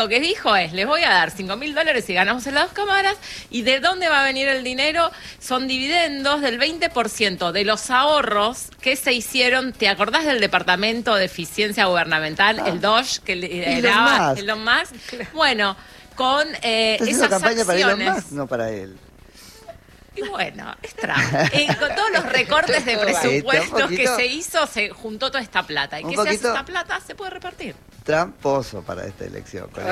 Lo que dijo es, les voy a dar $5.000 si ganamos en las 2 cámaras, y de dónde va a venir el dinero, son dividendos del 20% de los ahorros que se hicieron. ¿Te acordás del Departamento de Eficiencia Gubernamental, el DOGE, que lideraba Elon Musk? Bueno, con esas campaña acciones. para Elon Musk, no para él. Y bueno, es Trump. Con todos los recortes de presupuestos que se hizo, se juntó toda esta plata. ¿Y qué se hace esta plata? Se puede repartir. Tramposo para esta elección. Con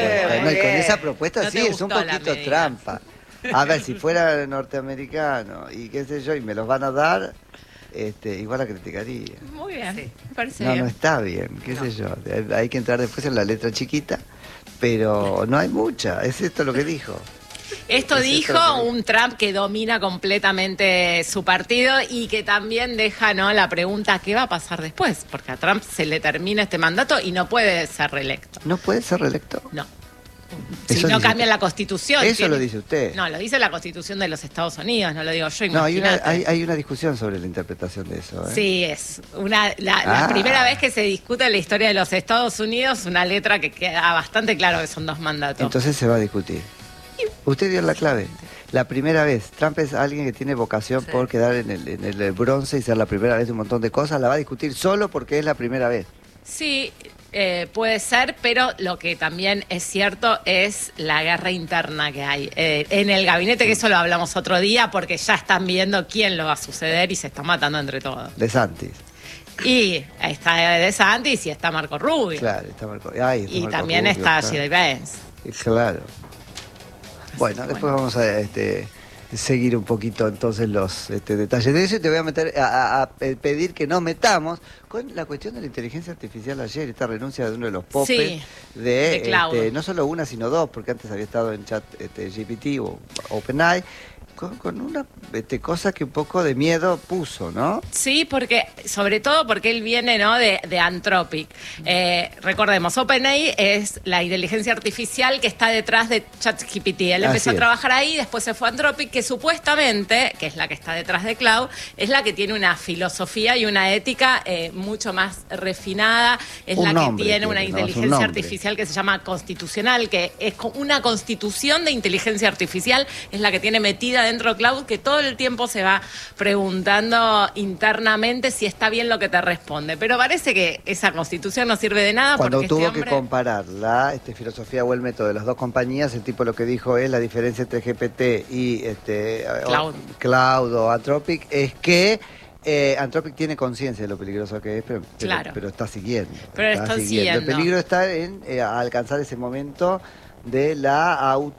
esa propuesta No sí es un poquito trampa. A ver, si fuera norteamericano y qué sé yo, y me los van a dar, igual la criticaría. Muy bien, me parece bien. bien. No está bien, qué sé yo. Hay que entrar después en la letra chiquita, pero no hay mucha. Es esto lo que dijo. Esto dijo un Trump que domina completamente su partido y que también deja, ¿no?, la pregunta, ¿qué va a pasar después? Porque a Trump se le termina este mandato y no puede ser reelecto. ¿No puede ser reelecto? No. Si no cambian la Constitución. Eso lo dice usted. No, lo dice la Constitución de los Estados Unidos, no lo digo yo. No, hay una discusión sobre la interpretación de eso. Sí, es la primera vez que se discute en la historia de los Estados Unidos, una letra que queda bastante claro que son 2 mandatos. Entonces se va a discutir. Usted dio la clave. La primera vez. Trump es alguien que tiene vocación por quedar en el bronce y ser la primera vez de un montón de cosas. La va a discutir solo porque es la primera vez. Sí, puede ser, pero lo que también es cierto es la guerra interna que hay en el gabinete, que eso lo hablamos otro día, porque ya están viendo quién lo va a suceder y se está matando entre todos. DeSantis. Y está DeSantis y está Marco Rubio. Claro, está Marco. Y también está J.D. Vance. Claro. Bueno, después vamos a seguir un poquito entonces los detalles de eso, y te voy a meter a pedir que nos metamos con la cuestión de la inteligencia artificial ayer, esta renuncia de uno de los popes de no solo una sino 2, porque antes había estado en chat GPT o OpenAI, con una cosa que un poco de miedo puso, ¿no? Sí, sobre todo porque él viene, ¿no?, de Anthropic. Recordemos, OpenAI es la inteligencia artificial que está detrás de ChatGPT. Él empezó a trabajar ahí, después se fue a Anthropic, que supuestamente, que es la que está detrás de Cloud, es la que tiene una filosofía y una ética mucho más refinada, es la que tiene una inteligencia artificial que se llama constitucional, que es una constitución de inteligencia artificial, es la que tiene metida dentro de Cloud, que todo el tiempo se va preguntando internamente si está bien lo que te responde. Pero parece que esa constitución no sirve de nada. Cuando porque tuvo que comparar la filosofía o el método de las 2 compañías, el tipo lo que dijo es la diferencia entre GPT y Cloud o Anthropic es que Anthropic tiene conciencia de lo peligroso que es, pero está siguiendo. Está siguiendo. El peligro está en alcanzar ese momento de la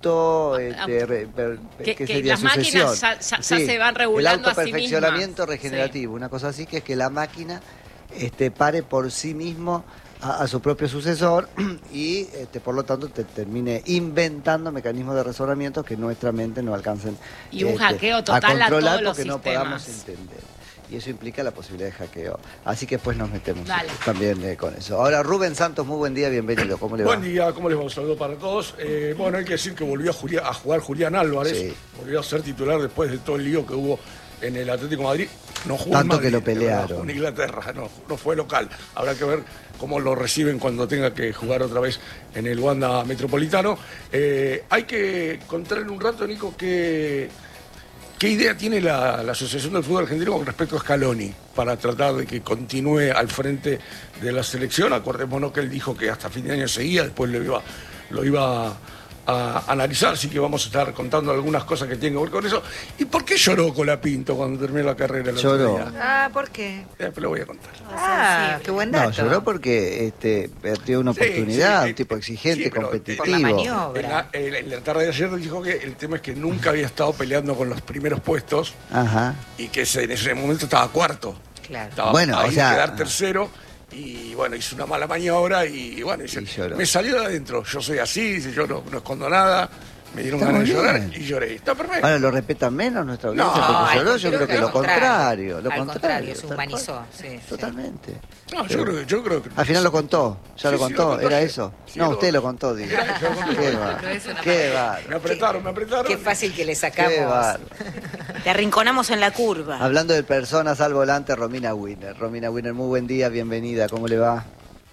que las máquinas ya se van regulando a sí mismas. El autoperfeccionamiento regenerativo, una cosa así, que es que la máquina pare por sí mismo a su propio sucesor y por lo tanto te termine inventando mecanismos de razonamiento que nuestra mente no alcancen y un hackeo total a controlar todos los porque no sistemas. podamos entender. Y eso implica la posibilidad de hackeo. Así que después nos metemos también con eso. Ahora, Rubén Santos, muy buen día, bienvenido. ¿Cómo le va? Buen día, ¿cómo les va? Un saludo para todos. Bueno, hay que decir que volvió a jugar Julián Álvarez. Sí. Volvió a ser titular después de todo el lío que hubo en el Atlético de Madrid. No jugó tanto en Madrid, que lo pelearon. En Inglaterra, no fue local. Habrá que ver cómo lo reciben cuando tenga que jugar otra vez en el Wanda Metropolitano. Hay que contarle un rato, Nico, ¿qué idea tiene la Asociación del Fútbol Argentino con respecto a Scaloni para tratar de que continúe al frente de la selección? Acordémonos que él dijo que hasta fin de año seguía, después lo iba a analizar, así que vamos a estar contando algunas cosas que tienen que ver con eso. ¿Y por qué lloró Colapinto cuando terminó la carrera el otro día? ¿Por qué? Después lo voy a contar. Qué buen dato. No, lloró porque perdió una oportunidad, un tipo exigente, competitivo. Por la maniobra. En la tarde de ayer dijo que el tema es que nunca había estado peleando con los primeros puestos. Ajá. Y que en ese momento estaba cuarto. Claro. Estaba ahí quedar tercero. Y bueno, hizo una mala maniobra y bueno, dice, me salió de adentro. Yo soy así, dice, yo no escondo nada. Me dieron ganas de llorar y lloré. Está perfecto. Ahora, ¿lo respetan menos nuestra audiencia porque lloró? Yo creo que lo contrario. Al contrario, se humanizó. Sí, totalmente. No, yo creo que... Al final lo contó, ya lo contó, ¿era eso? Sí, no, usted lo contó, digo. Qué bárbaro. Me apretaron. Qué fácil que le sacamos. Qué bárbaro. Te arrinconamos en la curva. Hablando de personas al volante, Romina Winner. Romina Winner, muy buen día, bienvenida, ¿cómo le va?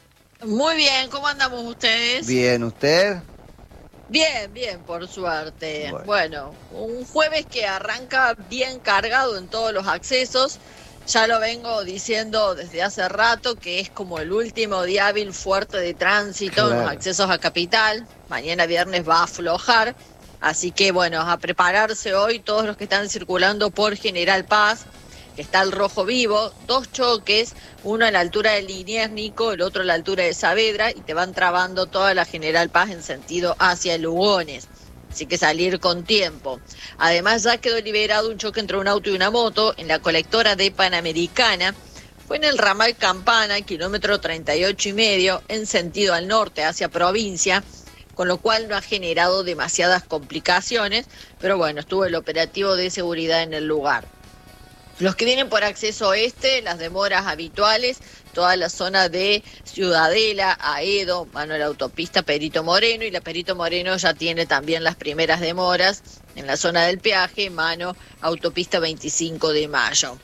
Muy bien, ¿cómo andamos ustedes? Bien, ¿usted? Bien, bien, por suerte. Bueno, un jueves que arranca bien cargado en todos los accesos. Ya lo vengo diciendo desde hace rato que es como el último día hábil fuerte de tránsito en los accesos a Capital. Mañana viernes va a aflojar. Así que bueno, a prepararse hoy todos los que están circulando por General Paz, que está el rojo vivo, 2 choques, uno a la altura de Liniers, Nico, el otro a la altura de Saavedra, y te van trabando toda la General Paz en sentido hacia Lugones. Así que salir con tiempo. Además ya quedó liberado un choque entre un auto y una moto en la colectora de Panamericana. Fue en el ramal Campana, kilómetro 38,5, en sentido al norte, hacia provincia, con lo cual no ha generado demasiadas complicaciones, pero bueno, estuvo el operativo de seguridad en el lugar. Los que vienen por acceso oeste, las demoras habituales, toda la zona de Ciudadela, Aedo, mano a la autopista Perito Moreno, y la Perito Moreno ya tiene también las primeras demoras en la zona del peaje, mano autopista 25 de Mayo.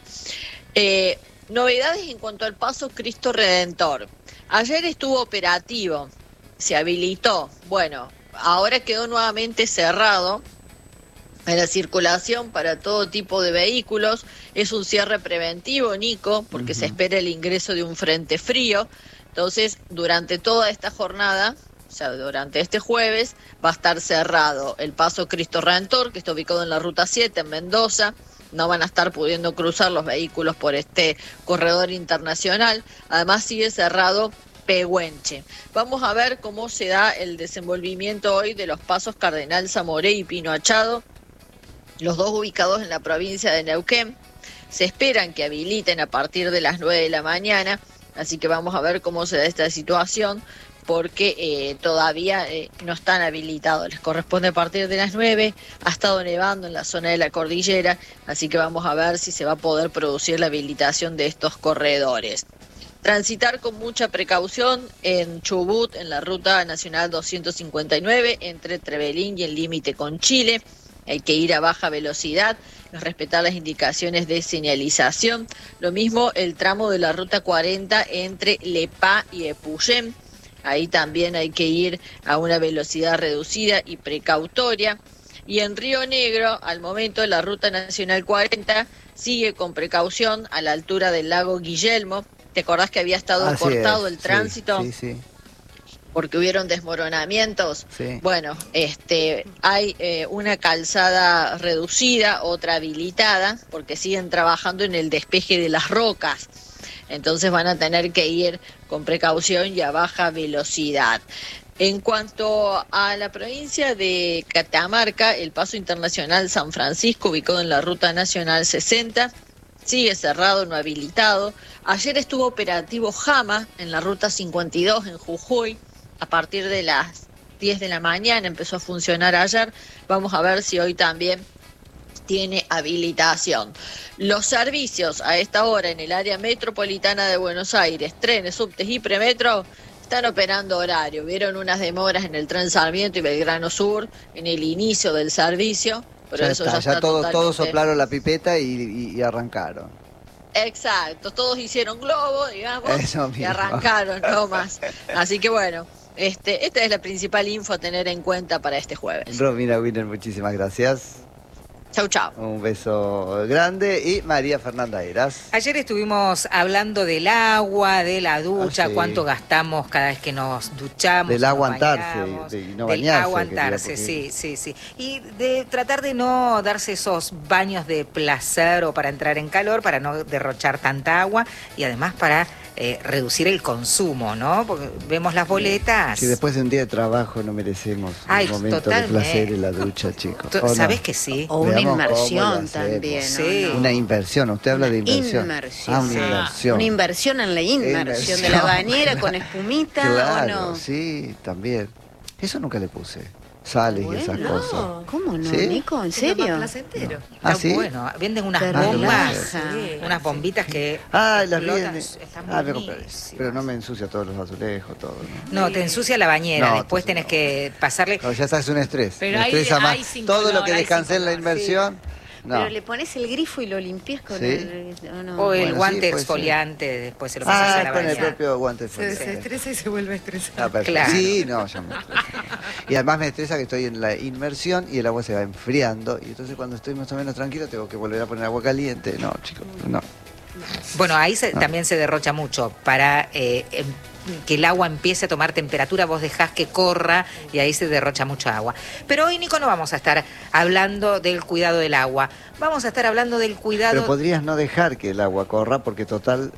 Novedades en cuanto al paso Cristo Redentor. Ayer estuvo operativo, se habilitó, bueno, ahora quedó nuevamente cerrado en la circulación para todo tipo de vehículos. Es un cierre preventivo, Nico, porque se espera el ingreso de un frente frío. Entonces, durante toda esta jornada, o sea, durante este jueves, va a estar cerrado el paso Cristo Redentor, que está ubicado en la Ruta 7, en Mendoza. No van a estar pudiendo cruzar los vehículos por este corredor internacional. Además, sigue cerrado Pehuenche. Vamos a ver cómo se da el desenvolvimiento hoy de los pasos Cardenal Zamoré y Pino Achado, los dos ubicados en la provincia de Neuquén. Se esperan que habiliten a partir de las 9 de la mañana, así que vamos a ver cómo se da esta situación, porque todavía no están habilitados. Les corresponde a partir de las 9, ha estado nevando en la zona de la cordillera, así que vamos a ver si se va a poder producir la habilitación de estos corredores. Transitar con mucha precaución en Chubut, en la ruta nacional 259, entre Trevelín y el límite con Chile. Hay que ir a baja velocidad, respetar las indicaciones de señalización. Lo mismo el tramo de la ruta 40 entre Lepá y Epuyén. Ahí también hay que ir a una velocidad reducida y precautoria. Y en Río Negro, al momento, la ruta nacional 40 sigue con precaución a la altura del lago Guillermo. ¿Te acordás que había estado cortado el tránsito? Sí, sí. Porque hubieron desmoronamientos. Sí. Bueno, hay una calzada reducida, otra habilitada, porque siguen trabajando en el despeje de las rocas. Entonces van a tener que ir con precaución y a baja velocidad. En cuanto a la provincia de Catamarca, el paso internacional San Francisco, ubicado en la ruta nacional 60, sigue cerrado, no habilitado. Ayer estuvo operativo Jama en la ruta 52 en Jujuy. A partir de las 10 de la mañana empezó a funcionar ayer. Vamos a ver si hoy también tiene habilitación. Los servicios a esta hora en el área metropolitana de Buenos Aires, trenes, subtes y premetro, están operando horario. Vieron unas demoras en el tren Sarmiento y Belgrano Sur en el inicio del servicio, pero ya eso está, ya está todos soplaron la pipeta y arrancaron. Exacto, todos hicieron globo, digamos, y arrancaron nomás. Así que bueno, esta es la principal info a tener en cuenta para este jueves. Romina Wiener, muchísimas gracias. Chau, chau. Un beso grande. Y María Fernanda Heras. Ayer estuvimos hablando del agua, de la ducha, sí. Cuánto gastamos cada vez que nos duchamos. Del aguantarse y no bañarse. Del aguantarse, sí. Y de tratar de no darse esos baños de placer o para entrar en calor, para no derrochar tanta agua y además para reducir el consumo, ¿no? Porque vemos las boletas. Si después de un día de trabajo no merecemos un momento totalmente. de placer en la ducha, chicos. ¿Sabés que sí? O una inversión también. Sí. ¿no? Una inversión, usted habla de inversión. Una inversión. Una inversión en la inversión de la bañera con espumita, claro, ¿o no? Sí, también. Eso nunca le puse. Sales y esas cosas. ¿Cómo no, ¿Sí? Nico? ¿En serio? Placentero. ¿Ah, Está sí? bueno. Venden unas Te bombas, relaja. unas bombitas que Las explotan. vi. Están Me compré. buenísimas. Pero no me ensucia todos los azulejos, todo. ¿no? No, te ensucia la bañera. No, Después entonces tenés que pasarle. No, ya sabes, un estrés. Pero Me hay- estresa hay más. sin Todo color, lo que hay descansé sin en la color, inversión. Pero le pones el grifo y lo limpias con el... O el Bueno, guante sí, pues, exfoliante, después se lo pasas a la con el bañera. propio guante Se exfoliante. estresa y se vuelve estresado. Perfecto. Claro. Sí, no, yo me estreso. Y además me estresa que estoy en la inmersión y el agua se va enfriando. Y entonces cuando estoy más o menos tranquilo tengo que volver a poner agua caliente. No, chicos, no. Bueno, ahí también se derrocha mucho. Para que el agua empiece a tomar temperatura, vos dejás que corra y ahí se derrocha mucha agua. Pero hoy, Nico, no vamos a estar hablando del cuidado del agua. Vamos a estar hablando del cuidado... Pero podrías no dejar que el agua corra porque total...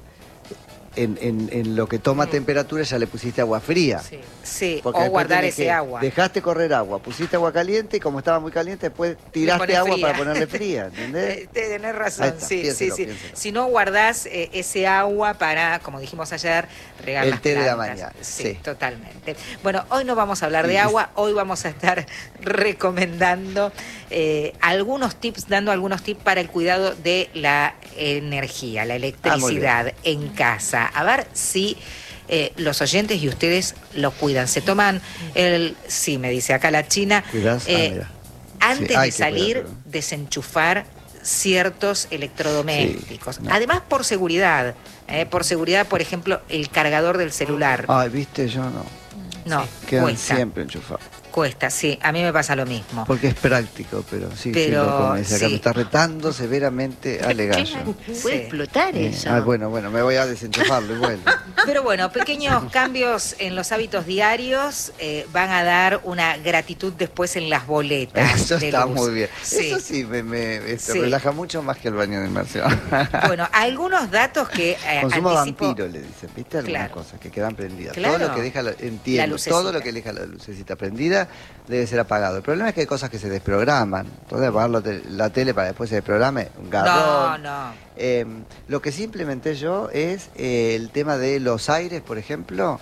En lo que toma temperatura ya le pusiste agua fría. Sí, Porque o después guardar tenés ese que agua. Dejaste correr agua, pusiste agua caliente y como estaba muy caliente, después tiraste pones agua fría. para ponerle fría, ¿entendés? Tenés Ahí razón, está, sí. piénselo. Si no guardás ese agua para, como dijimos ayer, regar El las té de la plantas. mañana, Sí, sí. totalmente. Bueno, hoy no vamos a hablar de agua, hoy vamos a estar recomendando algunos tips, dando algunos tips para el cuidado de la energía, la electricidad en casa. A ver si... los oyentes y ustedes lo cuidan. Se toman sí, me dice acá la China, ¿Cuidás? Mira. antes Sí, hay de que salir, cuidarlo. desenchufar ciertos electrodomésticos. Sí, no. Además, por seguridad, por ejemplo, el cargador del celular. Ay, viste, yo no. No, Quedan cuesta, siempre enchufados. cuesta, sí, a mí me pasa lo mismo. Porque es práctico, pero sí, Pero, sí, como dice acá, sí. me está retando severamente a Legallo. Puede Sí. explotar eso. Bueno, me voy a desenchufarlo y vuelvo. Pero bueno, pequeños cambios en los hábitos diarios van a dar una gratitud después en las boletas. Eso de está luz. muy bien. Sí. Eso sí me Sí. relaja mucho más que el baño de inmersión. Bueno, algunos datos que Consumo anticipo... vampiro, le dicen, ¿viste? Algunas Claro. cosas que quedan prendidas. Claro. Todo lo que deja, La entiendo, lucecita. todo lo que deja la lucecita prendida debe ser apagado. El problema es que hay cosas que se desprograman. Entonces apagar la tele para después se desprograme, un garrón. No. Lo que sí implementé yo es el tema de los aires, por ejemplo,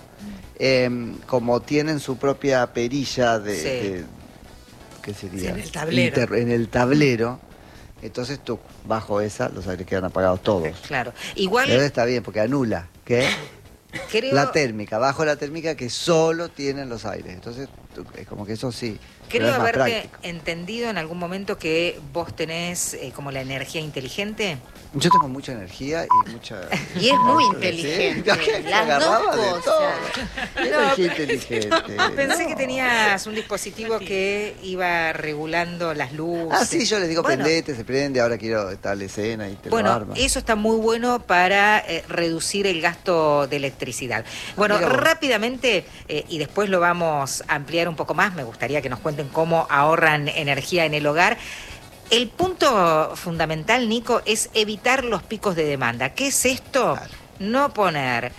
como tienen su propia perilla de ¿qué sería? Sí, en el tablero. En el tablero. Entonces tú, bajo esa, los aires quedan apagados todos. Claro. Igual Pero está bien, porque anula, ¿qué? creo... La térmica, bajo la térmica que solo tienen los aires. Entonces, es como que eso sí. pero Creo es más haberte práctico. entendido en algún momento que vos tenés como la energía inteligente. Yo tengo mucha energía y mucha... Y es muy Sí, inteligente. me Las agarraba dos de cosas. todo. Energía inteligente. Pensé no. que tenías un dispositivo que iba regulando las luces. Ah, sí, yo les digo Bueno, prendete, se prende, ahora quiero tal escena y te lo Bueno, arma. eso está muy bueno para reducir el gasto de electricidad. Bueno, Mira vos. rápidamente, y después lo vamos a ampliar un poco más, me gustaría que nos cuenten cómo ahorran energía en el hogar. El punto fundamental, Nico, es evitar los picos de demanda. ¿Qué es esto? Claro. No poner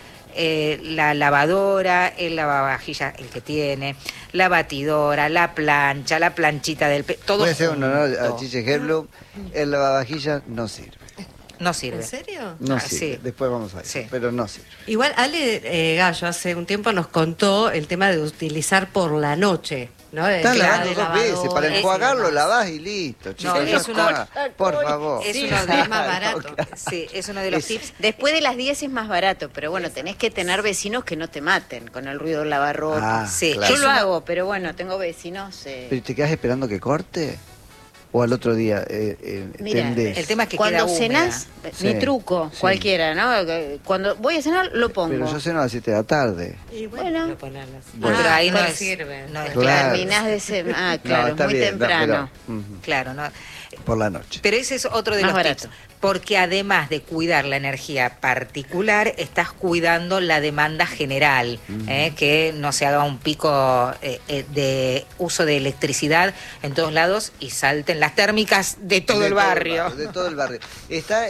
la lavadora, el lavavajillas, el que tiene, la batidora, la plancha, la planchita del... todo Puede ser un honor a junto. Chiche Herblum, el lavavajillas no sirve. No sirve. ¿En serio? No Ah, sirve. sí. Después vamos a ver, Sí. pero no sirve. Igual Ale Gallo hace un tiempo nos contó el tema de utilizar por la noche, ¿no? Estás La lavando de dos veces, lavadora para y enjuagarlo demás. lavás y listo, chicos. No, ya es una- está. Por favor. Es Sí, uno es de más barato. Sí, es uno de los tips. Después de las 10 es más barato, pero bueno, tenés que tener vecinos que no te maten con el ruido del lavarropa. Ah, Sí, claro. Yo lo hago, pero bueno, tengo vecinos. ¿Pero te quedas esperando que corte? ¿O al otro día Mira, tendés? El tema es que Cuando queda húmeda. cenás, mi Sí, truco, sí. cualquiera, ¿no? Cuando voy a cenar, lo pongo. Pero yo ceno a las 7 de la tarde. Y Bueno. lo ponerlo así. Bueno. Pero ahí no pero es, sirve. no es Claro. Terminás de cenar. Ah, No, claro, está muy bien, temprano. pero, ujú, claro, ¿no? por la noche. Pero ese es otro de Más los barato. tips. Porque además de cuidar la energía particular, estás cuidando la demanda general, que no se haga un pico de uso de electricidad en todos lados y salten las térmicas de todo el barrio. De todo el barrio. Está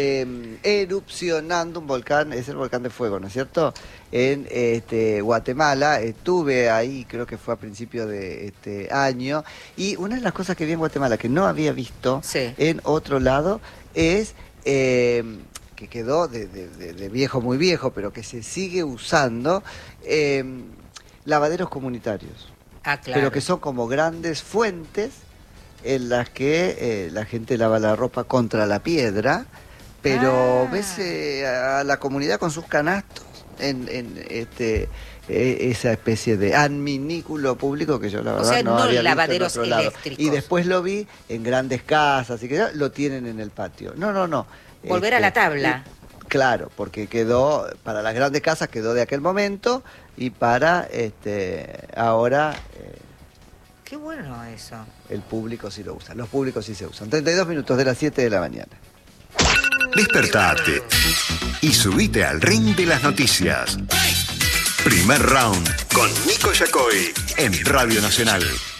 erupcionando un volcán, es el volcán de fuego, ¿no es cierto? En Guatemala, estuve ahí, creo que fue a principio de este año, y una de las cosas que vi en Guatemala que no había visto Sí. en otro lado es que quedó de viejo, muy viejo, pero que se sigue usando, lavaderos comunitarios. Ah, claro. Pero que son como grandes fuentes en las que la gente lava la ropa contra la piedra, pero Ah. ves a la comunidad con sus canastos esa especie de adminículo público que yo la verdad O sea, no había lavaderos visto en otro lado. eléctricos. Y después lo vi en grandes casas y que ya lo tienen en el patio. No. Volver a la tabla. Claro, porque quedó, para las grandes casas quedó de aquel momento y para ahora Qué bueno eso. el público sí lo usa. Los públicos sí se usan. 32 minutos de las 7 de la mañana. Despertate y subite al ring de las noticias. Primer round con Nico Yacoy en Radio Nacional.